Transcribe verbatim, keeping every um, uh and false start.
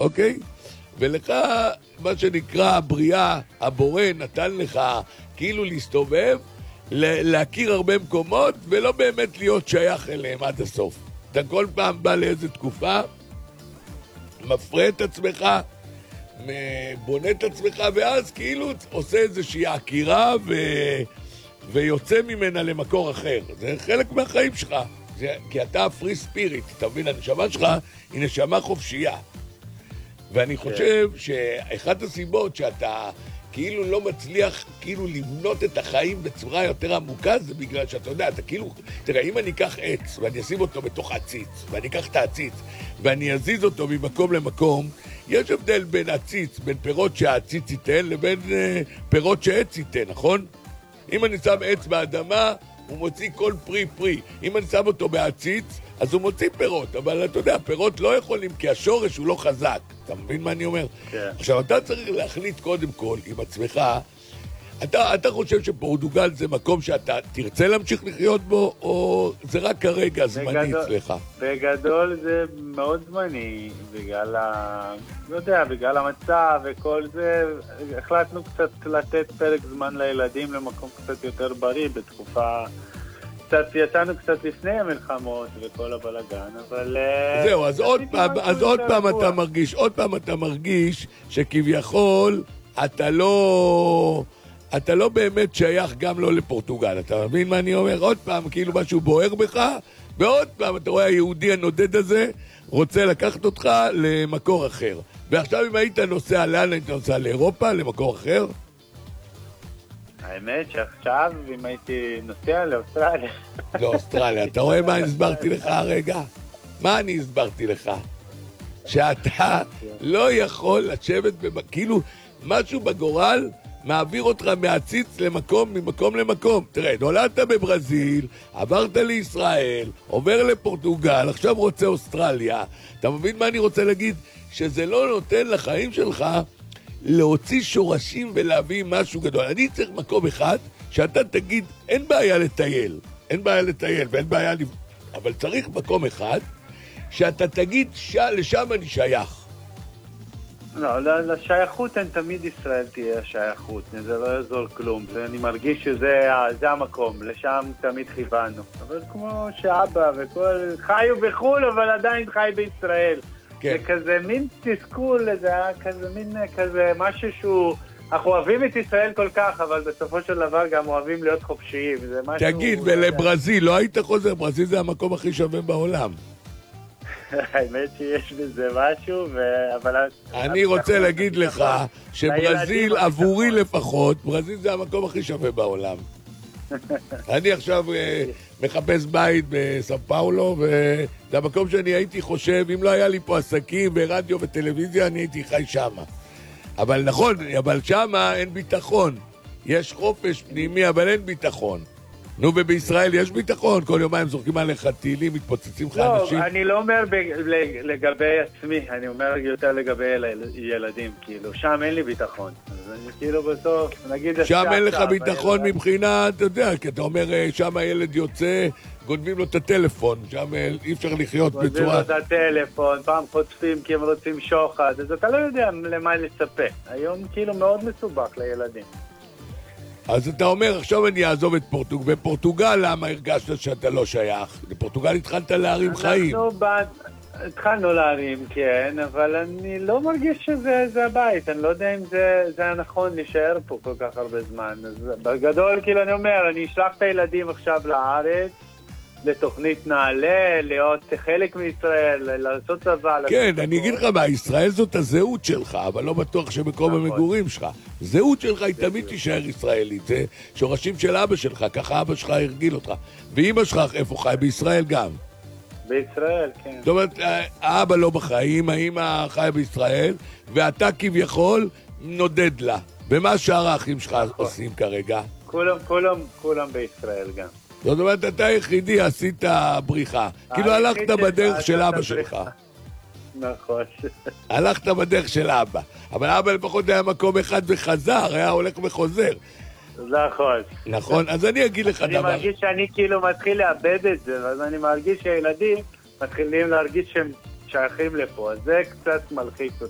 אוקיי? ולך, מה שנקרא, הבריאה, הבורא נתן לך כאילו להסתובב, להכיר הרבה מקומות, ולא באמת להיות שייך אליהם עד הסוף. אתה כל פעם בא לאיזו תקופה, מפרה את עצמך, בונה את עצמך, ואז כאילו עושה איזושהי עקירה ו... ויוצא ממנה למקור אחר. זה חלק מהחיים שלך. זה... כי אתה פרי ספיריט, אתה מבין? הנשמה שלך היא נשמה חופשייה. ואני חושב שאחת הסיבות שאתה כאילו לא מצליח כאילו לבנות את החיים בצורה יותר עמוקה, זה בגלל שאתה יודע, אתה כאילו, תראה, אם אני אקח עץ ואני אשים אותו בתוך עציץ, ואני אקח את העציץ ואני אזיז אותו ממקום למקום, יש הבדל בין עציץ, בין פירות שהעציץ ייתן לבין אה, פירות שעץ ייתן, נכון? אם אני שם עץ באדמה, הוא מוציא כל פרי פרי. אם אני שם אותו בעציץ, אז הוא מוציא פירות, אבל אתה יודע, פירות לא יכולים, כי השורש הוא לא חזק. אתה מבין מה אני אומר? כן. עכשיו, אתה צריך להחליט קודם כל עם עצמך, אתה, אתה חושב שפורטוגל זה מקום שאתה תרצה להמשיך לחיות בו, או זה רק כרגע זמני אצלך? בגדול זה מאוד זמני, בגלל ה... לא יודע, בגלל המצב וכל זה, החלטנו קצת לתת פרק זמן לילדים למקום קצת יותר בריא בתקופה... קצת יצאנו קצת לפני המלחמות וכל הבלגן, אבל... זהו, אז עוד פעם, אז עוד פעם אתה מרגיש, עוד פעם אתה מרגיש שכביכול אתה לא... אתה לא באמת שייך גם לא לפורטוגל, אתה מבין מה אני אומר? עוד פעם, כאילו משהו בוער בך, ועוד פעם אתה רואה היהודי הנודד הזה רוצה לקחת אותך למקור אחר. ועכשיו אם היית נוסע, לאן היית נוסע? לאירופה? למקור אחר? האמת שעכשיו, אם הייתי נוסע לאוסטרליה... לאוסטרליה, אתה רואה מה הסברתי לך הרגע? מה אני הסברתי לך? שאתה לא יכול לשבת, כאילו משהו בגורל מעביר אותך מהציץ למקום, ממקום למקום. תראה, נולדת בברזיל, עברת לישראל, עובר לפורטוגל, עכשיו רוצה אוסטרליה. אתה מבין מה אני רוצה להגיד? שזה לא נותן לחיים שלך להוציא שורשים ולהביא משהו גדול. אני צריך מקום אחד שאתה תגיד, אין בעיה לטייל, אין בעיה לטייל ואין בעיה... אבל צריך מקום אחד שאתה תגיד, לשם אני שייך. לא, לשייכות אין תמיד ישראל תהיה השייכות, זה לא יעזור כלום, אני מרגיש שזה המקום, לשם תמיד חיוונו. אבל כמו שאבא וכל... חיו בחול, אבל עדיין חי בישראל. זה כזה מין תסכול, זה היה כזה מין כזה משהו שהוא... אנחנו אוהבים את ישראל כל כך, אבל בסופו של דבר גם אוהבים להיות חופשיים. תגיד, ולברזיל, לא היית חוזר? ברזיל זה המקום הכי שווה בעולם. האמת שיש בזה משהו, אבל... אני רוצה להגיד לך שברזיל, עבורי לפחות, ברזיל זה המקום הכי שווה בעולם. אני עכשיו מחפש בית בסאו פאולו, וזה המקום שאני הייתי חושב, אם לא היה לי פה עסקים ורדיו וטלוויזיה, אני הייתי חי שמה. אבל נכון, אבל שמה אין ביטחון. יש חופש פנימי, אבל אין ביטחון. נו, ובישראל יש ביטחון? כל יומיים זורקים עליך טילים, מתפוצצים לך אנשים? לא, אני לא אומר לגבי עצמי, אני אומר יותר לגבי ילדים, כאילו, שם אין לי ביטחון. אז אני כאילו בסוף, נגיד... שם אין לך ביטחון מבחינה, אתה יודע, כי אתה אומר, שם הילד יוצא, גונבים לו את הטלפון, שם אי אפשר לחיות בצורה... גונבים לו את הטלפון, פעם חוטפים כי הם רוצים שוחד, אז אתה לא יודע למה לצפה. היום כאילו מאוד מסובך לילדים. אז אתה אומר, עכשיו אני אעזוב את פורטוגל. בפורטוגל, למה הרגשת שאתה לא שייך? בפורטוגל התחלת להרים חיים. אנחנו בא... התחלנו להרים, כן, אבל אני לא מרגיש שזה הבית. אני לא יודע אם זה, זה היה נכון להישאר פה כל כך הרבה זמן. אז בגדול, כאילו אני אומר, אני אשלח את הילדים עכשיו לארץ, לתוכנית נעלה, להיות חלק מישראל, לעשות צבא. כן, אני אגיד לך מה, ישראל זאת הזהות שלך, אבל לא בטוח שמקום המגורים שלך. זהות שלך היא תמיד תישאר ישראלית, זה שורשים של אבא שלך, ככה אבא שלך הרגיל אותך. ואמא שלך איפה חי? בישראל גם. בישראל, כן. זאת אומרת, האבא לא בחיים, האמא חי בישראל, ואתה כביכול נודד לה. ומה שאר האחים שלך עושים כרגע? כולם, כולם, כולם בישראל גם. זאת אומרת, אתה היחידי עשית בריחה. כאילו הלכת בדרך של אבא שלך. נכון. הלכת בדרך של אבא. אבל אבא לפחות היה מקום אחד וחזר, היה הולך וחוזר. נכון. נכון, אז אני אגיד לך דבר. אני מרגיש שאני כאילו מתחיל לאבד את זה, ואז אני מרגיש שהילדים מתחילים להרגיש שהם שייכים לפה, אז זה קצת מלחיק אותי.